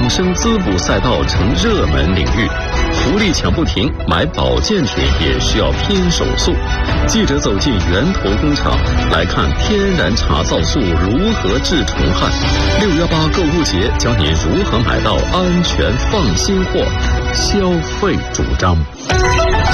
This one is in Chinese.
生滋补赛道成热门领域，福利抢不停，买保健品也需要拼手速。记者走进源头工厂，来看天然茶皂素如何治虫害。618购物节教您如何买到安全放心货，消费主张。